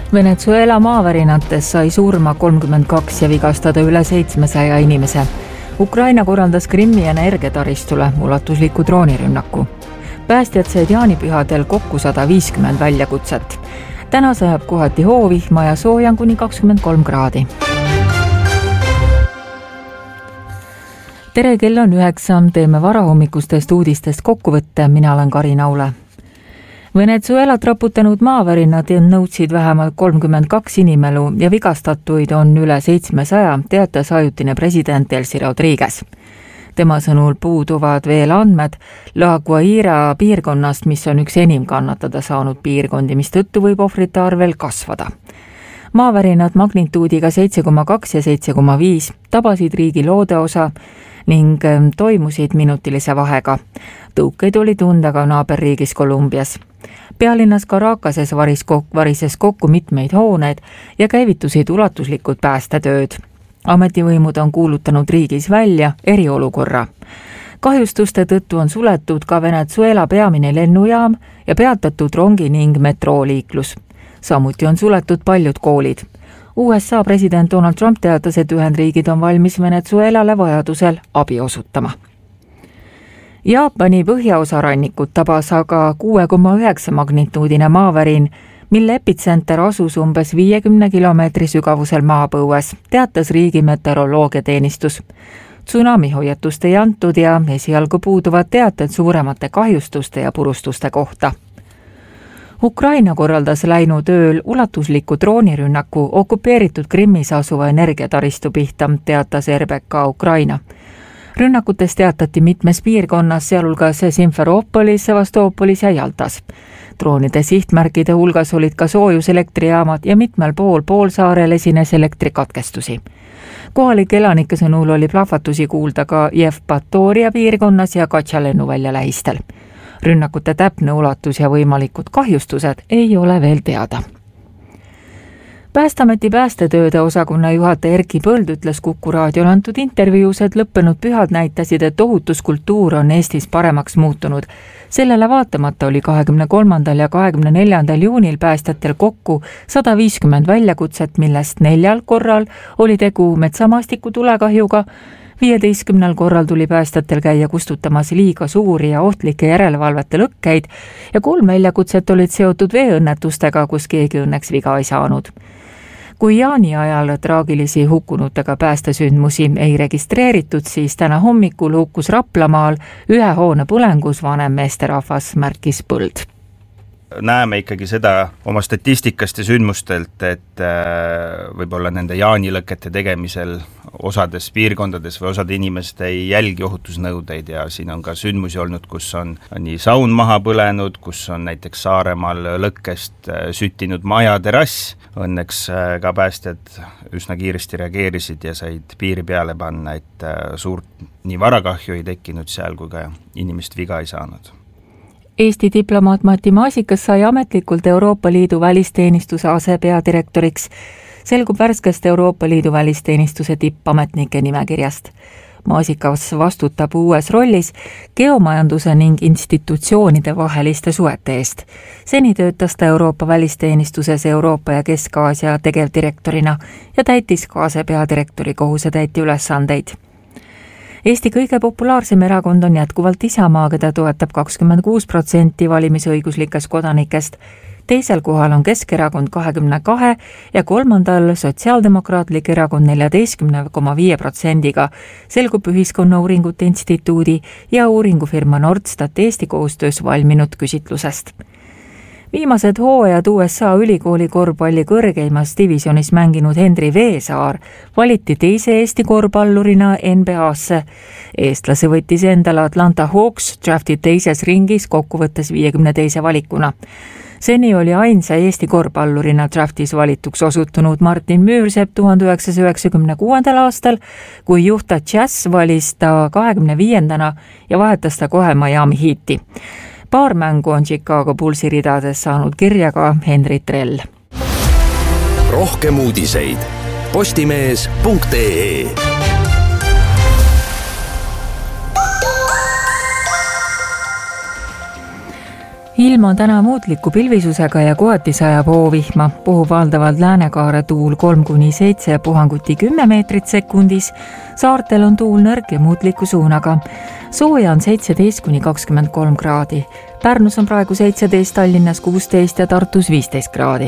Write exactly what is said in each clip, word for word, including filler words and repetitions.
Venezuela maavärinates sai surma kolmkümmend kaks ja vigastada üle seitsmesaja inimese. Ukraina korraldas Krimmi energiataristule ulatusliku droonirünnaku. Päästjad said jaanipühadel kokku sada viiskümmend väljakutset. Täna sajab kohati hoovihma ja soojan kuni kakskümmend kolm kraadi. Tere, kell on üheksa, teeme varahommikustest uudistest kokkuvõtte, mina olen Karin Aule. Venezuelat raputanud maavärinad nõudsid vähemalt kolmkümmend kaks inimelu ja vigastatuid on üle seitsmesaja, teatas ajutine president Delcy Rodriguez. Tema sõnul puuduvad veel andmed La Guaira piirkonnast, mis on üks enim kannatada saanud piirkondi, mis tõttu võib ohvrite arvel kasvada. Maavärinad magnituudiga seitse koma kaks ja seitse koma viis tabasid riigi loodeosa ning toimusid minutilise vahega. Tõukeid oli tunda ka naaberriigis Kolumbias. Pealinnas Caracases varis kok- varises kokku mitmeid hooneid ja käivitusid ulatuslikud päästetööd. Ametivõimud on kuulutanud riigis välja eriolukorra. Kahjustuste tõttu on suletud ka Venezuela peamine lennujaam ja peatatud rongi ning metrooliiklus. Samuti on suletud paljud koolid. U S A president Donald Trump teatas, et Ühendriigid on valmis Venezuelale vajadusel abi osutama. Jaapani põhjaosa rannikut tabas aga kuue koma üheksa magnituudine maavärin, mille epitsenter asus umbes viiekümne kilomeetri sügavusel maapõues, teatas riigi meteoroloogiateenistus. Tsunami hoiatust ei antud ja esialgu puuduvad teated suuremate kahjustuste ja purustuste kohta. Ukraina korraldas läinud ööl ulatusliku droonirünnaku okupeeritud Krimmis asuva energiataristu pihta, teatas R B K Ukraina. Rünnakutest teatati mitmes piirkonnas, sealhulgas Simferoopolis, Sevastoopolis ja Jaltas. Droonide sihtmärkide hulgas olid ka soojuselektrijaamad ja mitmel pool poolsaarel esines elektrikatkestusi. Kohalike elanike sõnul oli plahvatusi kuulda ka Jevpatoria piirkonnas ja Katša lennuvälja lähistel. Rünnakute täpne ulatus ja võimalikud kahjustused ei ole veel teada. Päästameti päästetööde osakonna juhataja Erki Põld ütles Kuku raadiol antud intervjuus, et lõppenud pühad näitasid, et ohutuskultuur on Eestis paremaks muutunud. Sellele vaatamata oli kahekümne kolmandal ja kahekümne neljandal juunil päästjatel kokku sada viiskümmend väljakutset, millest neljal korral oli tegu metsamaastiku tulekahjuga, viieteistkümnel korral tuli päästjatel käia kustutamas liiga suuri ja ohtlikke järelevalvete lõkkeid ja kolm väljakutset olid seotud veeõnnetustega, kus keegi õnneks viga ei saanud. Kui jaani ajal traagilisi hukkunutega päästesündmusi ei registreeritud, siis täna hommikul hukkus Raplamaal ühe hoone põlengus vanem meesterahvas, märkis Põld. Näeme ikkagi seda oma statistikast ja sündmustelt, et võib-olla nende jaanilõkete tegemisel osades piirkondades või osade inimest ei jälgi ohutusnõudeid ja siin on ka sündmusi olnud, kus on nii saun maha põlenud, kus on näiteks Saaremaal lõkkest süttinud maja terass. Õnneks ka päästjad üsna kiiresti reageerisid ja said piiri peale panna, et suurt nii varakahju ei tekkinud seal, kui ka inimest viga ei saanud. Eesti diplomaat Mati Maasikas sai ametlikult Euroopa Liidu välisteenistuse asepeadirektoriks. Selgub värskest Euroopa Liidu välisteenistuse tippametnike nimekirjast. Maasikas vastutab uues rollis geomajanduse ning institutsioonide vaheliste suhete eest. Seni töötas ta Euroopa välisteenistuses Euroopa ja Kesk-Aasia tegevdirektorina ja täitis ka asepeadirektori kohusetäitja ülesandeid. Eesti kõige populaarsem erakond on jätkuvalt Isamaa, keda toetab kakskümmend kuus protsenti valimisõiguslikest kodanikest. Teisel kohal on Keskerakond kahekümne kahe ja kolmandal Sotsiaaldemokraatlik erakond neljateistkümne koma viie protsendiga, selgub Ühiskonnauuringute Instituudi ja uuringufirma Nordstat Eesti koostöös valminud küsitlusest. Viimased hooajad U S A ülikooli korvpalli kõrgeimas divisionis mänginud Henri Veesaar valiti teise Eesti korvpallurina N B A-sse. Eestlase võttis endale Atlanta Hawks, draftid teises ringis kokkuvõttes viiekümne teise valikuna. Seni oli ainsa Eesti korvpallurina draftis valituks osutunud Martin Müürsepp tuhande üheksasaja üheksakümne kuuendal aastal, kui juhta Jazz valis ta kahekümne viiendana ja vahetas ta kohe Miami Heati. Paar mängu on Chicago Bullsi ridades saanud kirja ka Henri Trell. Rohkem uudiseid postimees punkt ee. ilm on täna muutliku pilvisusega ja kohati sajab hoovihma, puhub valdavalt läänekaare tuul kolm kuni seitse ja puhanguti kümme meetrit sekundis. Saartel on tuul nõrk ja muutliku suunaga. Sooja on seitseteist kuni kakskümmend kolm kraadi. Pärnus on praegu seitseteist, Tallinnas kuusteist ja Tartus viisteist kraadi.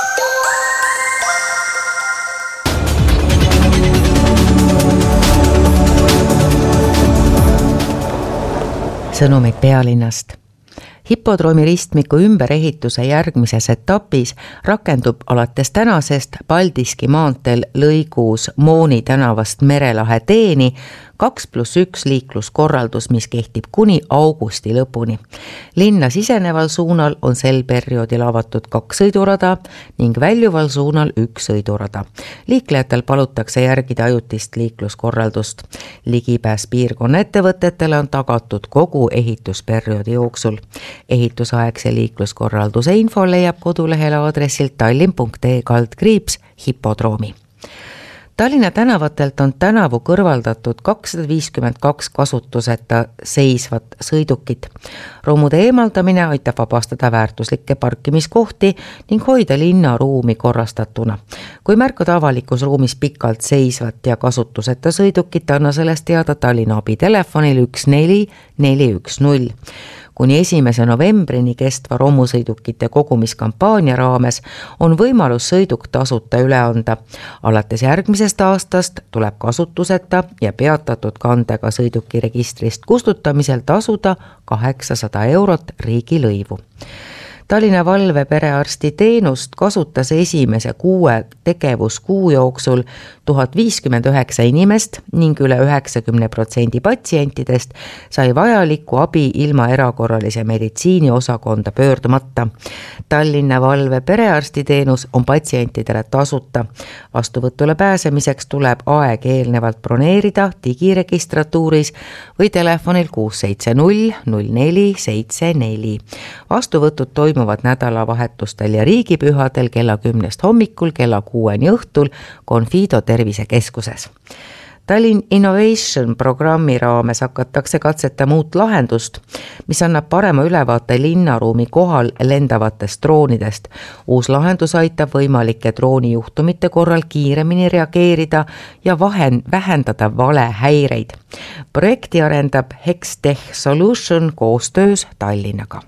Sõnumid pealinnast. Hipodroomi ristmiku ümberehituse järgmises etapis rakendub alates tänasest Paldiski maanteel lõigus Mooni tänavast Merelahe teeni kaks pluss üks liikluskorraldus, mis kehtib kuni augusti lõpuni. Linna siseneval suunal on sel perioodil avatud kaks sõidurada ning väljuval suunal üks sõidurada. Liiklejatel palutakse järgida ajutist liikluskorraldust. Ligipääs piirkonna ettevõtetele on tagatud kogu ehitusperioodi jooksul. Ehitusaegse liikluskorralduse info leiab kodulehel aadressilt tallinn punkt ee kaldkriips hipodroomi. Tallinna tänavatelt on tänavu kõrvaldatud kakssada viiskümmend kaks kasutuseta seisvat sõidukit. Romude eemaldamine aitab vabastada väärtuslikke parkimiskohti ning hoida linna ruumi korrastatuna. Kui märkad avalikus ruumis pikalt seisvat ja kasutuseta sõidukit, anna sellest teada Tallinna abitelefonil üks neli neli üks null. Kuni esimese novembrini kestva romusõidukite kogumiskampaania raames on võimalus sõiduk tasuta üle anda. Alates järgmisest aastast tuleb kasutuseta ja peatatud kandega sõiduki registrist kustutamisel tasuda kaheksasada eurot riigilõivu. Tallinna valve perearsti teenust kasutas esimese kuue tegevuskuu jooksul tuhat viiskümmend üheksa inimest ning üle üheksakümne protsendi patsientidest sai vajalikku abi ilma erakorralise meditsiini osakonda pöördumata. Tallinna valve perearsti teenus on patsientidele tasuta. Vastuvõtule pääsemiseks tuleb aeg eelnevalt broneerida digiregistratuuris või telefonil kuus seitse null null neli seitse neli. Vastuvõtud toimuvad nädalavahetustel ja riigipühadel kella kümnest hommikul kella kuueni õhtul Confido tervisekeskuses. Tallinn Innovation programmi raames hakatakse katsetama uut lahendust, mis annab parema ülevaate linnaruumi kohal lendavatest droonidest. Uus lahendus aitab võimalike droonijuhtumite korral kiiremini reageerida ja vahen, vähendada valehäireid. Projekti arendab Hextech Solution koostöös Tallinnaga.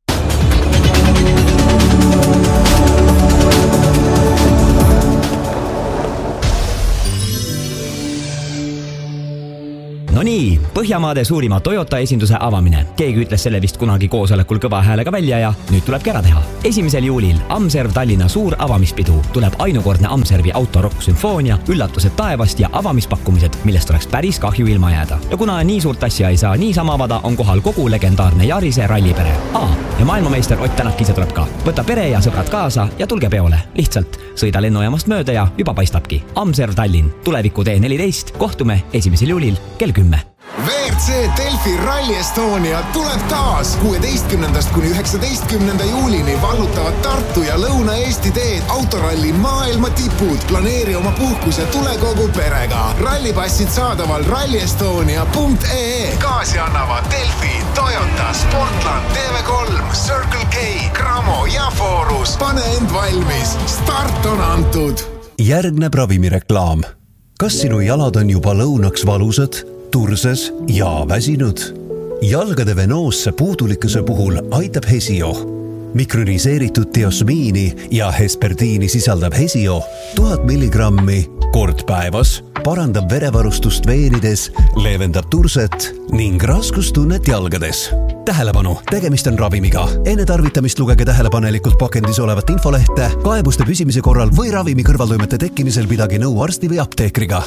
No nii, Põhjamaade suurima Toyota esinduse avamine. Keegi ütles selle vist kunagi koosolekul kõva häälega välja ja nüüd tulebki ära teha. esimesel juulil Amserv Tallinna suur avamispidu. Tuleb ainukordne Amservi autorokk sümfoonia, üllatused taevast ja avamispakkumised, millest oleks päris kahju ilma jääda. Ja kuna nii suurt asja ei saa niisama avada, on kohal kogu legendaarne Jarise rallipere. A, ja maailmameister Ott Tänak ise tuleb ka. Võta pere ja sõbrad kaasa ja tulge peole. Lihtsalt sõida lennujaamast mööda ja juba paistabki. Amserv Tallinn, tuleviku tee neliteist, kohtume esimesel juulil kell kümme. V R C Delfi Rally Estonia tuleb taas kuueteistkümnendast kuni üheksateistkümnenda juulini vallutavad Tartu ja Lõuna-Eesti teed autoralli maailma tipud. Planeeri oma puhkus ja tule kogu perega. Rallipassid saadaval rally estonia punkt ee. Kaasi annavad Delfi, Toyota, Sportland, T V kolm, Circle K, Cramo ja Forus. Pane end valmis. Start on antud. Järgneb ravimireklaam. Kas sinu jalad on juba lõunaks valusad, turses ja väsinud? Jalgade venoosse puudulikkuse puhul aitab Hesio. Mikroniseeritud diosmiini ja hesperdiini sisaldab Hesio tuhat milligrammi kord päevas, parandab verevarustust veenides, leevendab turset ning raskustunnet jalgades. Tähelepanu, tegemist on ravimiga. Enne tarvitamist lugege tähelepanelikult pakendis olevat infolehte, kaebuste püsimise korral või ravimi kõrvaltoimete tekkimisel pidage nõu arsti või apteekriga.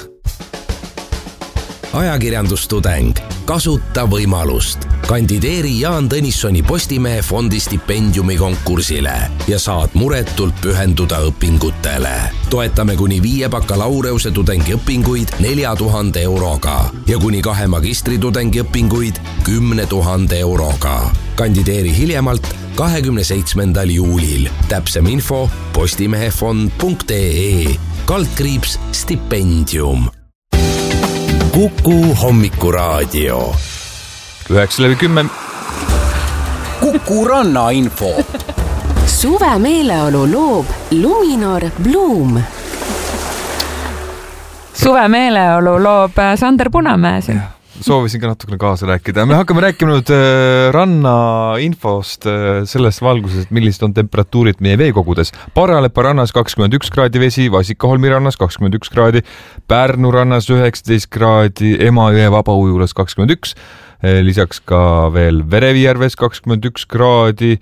Ajakirjandustudeng, kasuta võimalust. Kandideeri Jaan Tõnissoni Postimehe fondi stipendiumi konkursile ja saad muretult pühenduda õpingutele. Toetame kuni viie bakalaureuse tudengiõpinguid nelja tuhande euroga ja kuni kahe magistritudengi õpinguid kümne tuhande euroga. Kandideeri hiljemalt kahekümne seitsmendal juulil. Täpsem info postimehefond punkt ee. Kaldkriips stipendium. Kuku hommikuraadio. üheksa läbi kümme. Kuku Ranna info. Suve meeleolu loob Luminor Bloom. Suve meeleolu loob Sander Punamäe. Soovisin ka natukene kaasa rääkida. Me hakkame rääkima nüüd ranna infost selles valguses, et millised on temperatuurid meie veekogudes. Paralepa rannas kakskümmend üks kraadi vesi, Vasikaholmi rannas kakskümmend üks kraadi, Pärnu rannas üheksateist kraadi, Emajõe Vabaujulas kakskümmend üks, lisaks ka veel Verevijärves kakskümmend üks kraadi,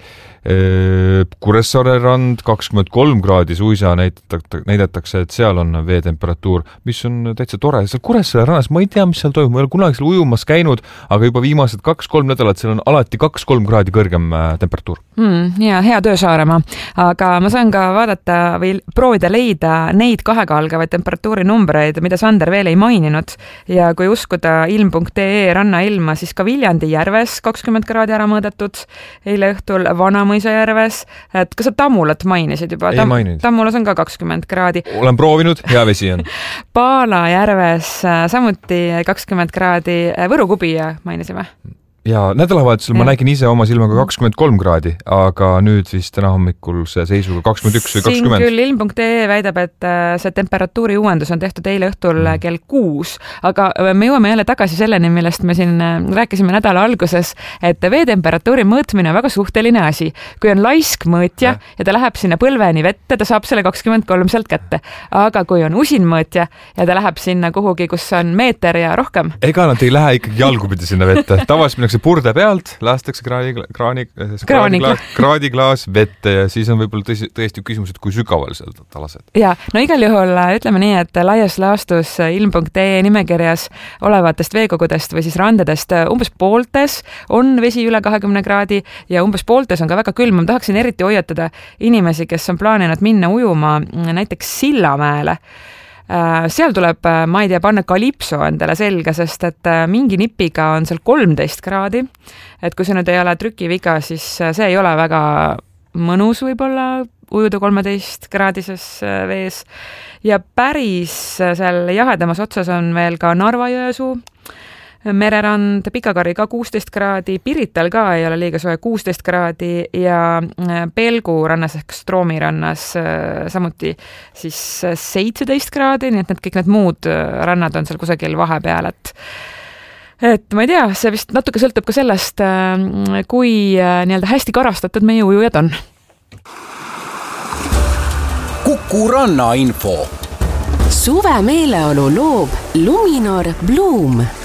Kuressaare rand kakskümmend kolm kraadi suisa näidatakse, et seal on veetemperatuur, mis on täitsa tore. Seal Kuressaare rannas, ma ei tea, mis seal toimub, ma ei ole kunagi seal ujumas käinud, aga juba viimased kaks-kolm nädalat seal on alati kaks-kolm kraadi kõrgem temperatuur. Hmm, ja hea töö Saaremaa, aga ma saan ka vaadata või proovida leida neid kahega algavaid temperatuuri numbreid, mida Sander veel ei maininud ja kui uskuda ilm punkt ee ranna ilma, siis ka Viljandi järves kakskümmend kraadi ära mõõdetud, eile õhtul Vanamõisa järves, et kas sa Tammulat mainisid juba? Ei maininud. Tammulas on ka kakskümmend kraadi. Olen proovinud, hea vesi on. Paala järves samuti kakskümmend kraadi, Võru Kubija mainisime. Ja nädalavahetusel ma nägin ise oma silmaga kakskümmend kolm kraadi, aga nüüd siis täna hommikul see seisuga kakskümmend üks või kakskümmend. Siin küll ilm punkt ee väidab, et see temperatuuri uuendus on tehtud eile õhtul mm. kell kuus, aga me jõuame jälle tagasi selleni, millest me siin rääkisime nädala alguses, et veetemperatuuri mõõtmine on väga suhteline asi. Kui on laisk mõõtja ja, ja ta läheb sinna põlveni vette, ta saab selle kakskümmend kolm sealt kätte. Aga kui on usin mõõtja ja ta läheb sinna kuhugi, kus on meeter ja rohkem. Ega nad ei lähe ikkagi jalgupidi sinna vette. Tavaliselt purde pealt, lastakse kraani, kraani, kraadiklaas, kraadiklaas vette ja siis on võib-olla tõsi, tõesti küsimus, et kui sügaval seal talased. Ja, no igal juhul ütleme nii, et laias laastus ilm punkt ee nimekirjas olevatest veekogudest või siis randadest umbes pooltes on vesi üle kahekümne kraadi ja umbes pooltes on ka väga külm. Ma tahaksin eriti hoiatada inimesi, kes on plaaninud minna ujuma näiteks Sillamäele. Seal tuleb, ma ei tea, panna kalipso endale selga, sest et mingi nipiga on seal kolmteist kraadi. Et kui see nüüd ei ole trükiviga, siis see ei ole väga mõnus võib-olla ujuda kolmeteist kraadises vees. Ja päris seal jahedamas otsas on veel ka Narva-Jõesuu, Mererand, Pikakari ka kuusteist kraadi, Pirital ka ei ole liiga soe kuusteist kraadi ja Pelgu rannas ehk Stroomi rannas samuti siis seitseteist kraadi, nii et need kõik need muud rannad on seal kusagil vahepeal, et et ma ei tea, see vist natuke sõltub ka sellest, kui nii-öelda hästi karastatud meie ujujad on. Kuku Ranna info. Suve meeleolu loob Luminor Bloom.